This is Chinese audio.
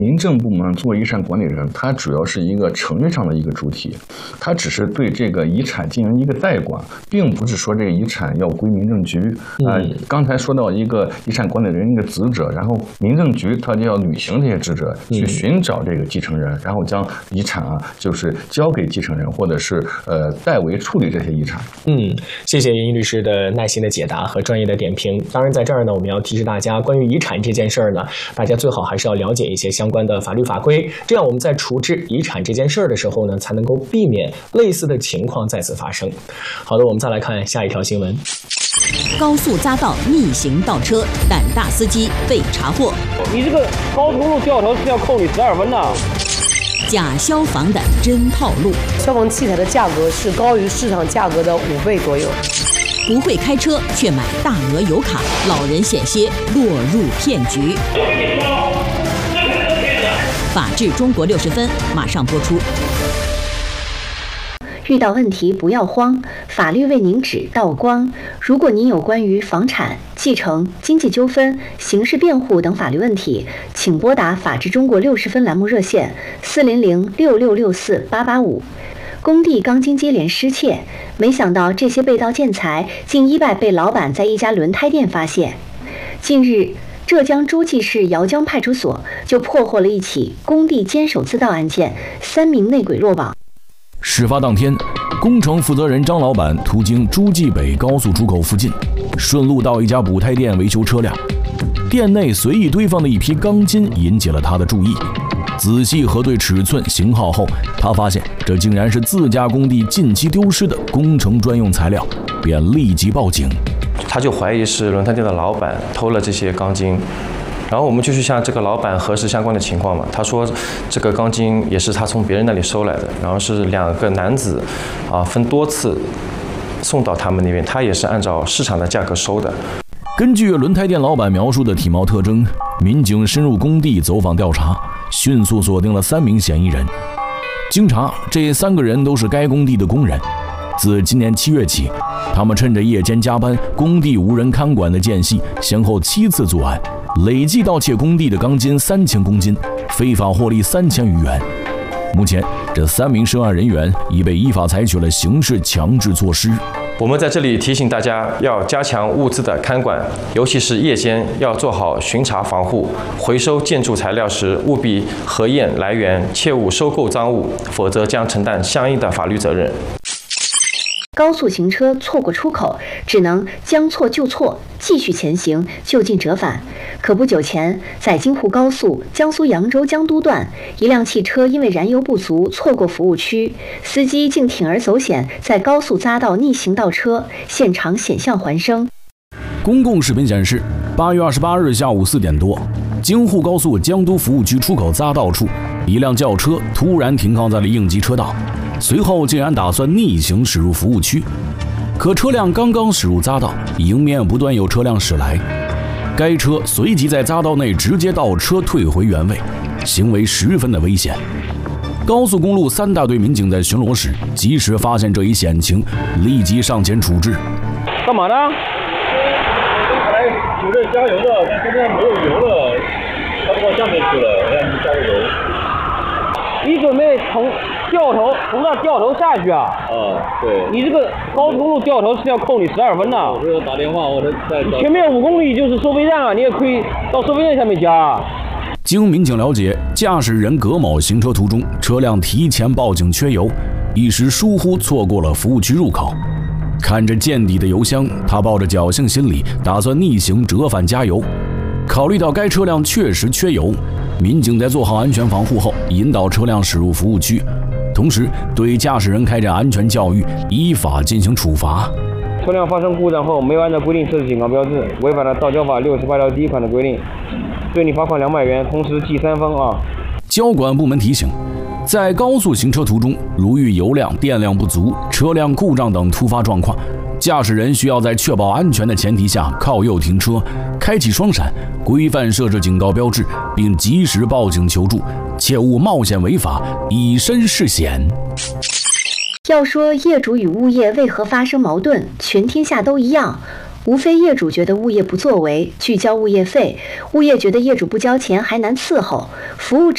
民政部门作为遗产管理人，它主要是一个程序上的一个主体，它只是对这个遗产进行一个代管，并不是说这个遗产要归民政局。刚才说到一个遗产管理人一个职责，然后民政局它就要履行这些职责，去寻找这个继承人，然后将遗产就是交给继承人，或者是代为处理这些遗产。 谢谢严毅律师的耐心的解答和专业的点评。当然，在这儿呢，我们要提示大家，关于遗产这件事儿呢，大家最好还是要了解一些相关的法律法规，这样我们在处置遗产这件事儿的时候呢，才能够避免类似的情况再次发生。好的，我们再来看下一条新闻。 高速匝道逆行倒车，胆大司机被查获。 你这个高速公路掉头是要扣你12分的。 假消防的真套路， 消防器材的价格是高于市场价格的5倍左右。 不会开车却买大额油卡，老人险些落入骗局。法治中国60分马上播出。 遇到问题不要慌，法律为您指道光。如果您有关于房产、继承、经济纠纷、刑事辩护等法律问题，请拨打法治中国60分栏目热线40066648855。工地钢筋接连失窃，没想到这些被盗建材竟意外被老板在一家轮胎店发现。近日，浙江诸暨市姚江派出所就破获了一起工地监守自盗案件，3名内鬼落网。 事发当天，工程负责人张老板途经诸暨北高速出口附近，顺路到一家补胎店维修车辆。店内随意堆放的一批钢筋引起了他的注意。仔细核对尺寸、型号后，他发现这竟然是自家工地近期丢失的工程专用材料，便立即报警。 他就怀疑是轮胎店的老板偷了这些钢筋。然后我们就去向这个老板核实相关的情况嘛，他说这个钢筋也是他从别人那里收来的，然后是2个男子分多次送到他们那边，他也是按照市场的价格收的。 根据轮胎店老板描述的体貌特征，民警深入工地走访调查，迅速锁定了3名嫌疑人。经查，这3个人都是该工地的工人。自今年7月起，他们趁着夜间加班、工地无人看管的间隙，先后7次作案，累计盗窃工地的钢筋3000公斤，非法获利3000余元。目前，这3名涉案人员已被依法采取了刑事强制措施。 我们在这里提醒大家，要加强物资的看管，尤其是夜间要做好巡查防护。回收建筑材料时，务必核验来源，切勿收购赃物，否则将承担相应的法律责任。 高速行车错过出口，只能将错就错，继续前行，就近折返。可不久前，在京沪高速江苏扬州江都段，一辆汽车因为燃油不足错过服务区，司机竟铤而走险，在高速匝道逆行倒车，现场险象环生。 公共视频显示，8月28日下午4点多，京沪高速江都服务区出口匝道处，一辆轿车突然停靠在了应急车道。随后竟然打算逆行驶入服务区，可车辆刚刚驶入匝道，迎面不断有车辆驶来，该车随即在匝道内直接倒车退回原位，行为十分的危险。高速公路3大队民警在巡逻时及时发现这一险情，立即上前处置。 干嘛呢？ 来有人加油的，但现在没有油了，他不到下面去了，让你加个油。 你准备从那掉头下去啊？ 对。 你这个高速公路掉头是要扣你12分的。 我是打电话，我在。 前面5公里就是收费站啊，你也可以到收费站下面加。 经民警了解，驾驶人葛某行车途中，车辆提前报警缺油，一时疏忽错过了服务区入口。看着见底的油箱，他抱着侥幸心理，打算逆行折返加油。考虑到该车辆确实缺油，民警在做好安全防护后，引导车辆驶入服务区，同时对驾驶人开展安全教育，依法进行处罚。 车辆发生故障后没有按照规定设置警告标志，违反了道交法68条第1款的规定，对你罚款200元，同时记3分啊。 交管部门提醒，在高速行车途中，如遇油量、电量不足、车辆故障等突发状况，驾驶人需要在确保安全的前提下靠右停车，开启双闪，规范设置警告标志，并及时报警求助，切勿冒险违法，以身试险。 要说业主与物业为何发生矛盾，全天下都一样，无非业主觉得物业不作为，拒交物业费，物业觉得业主不交钱还难伺候，服务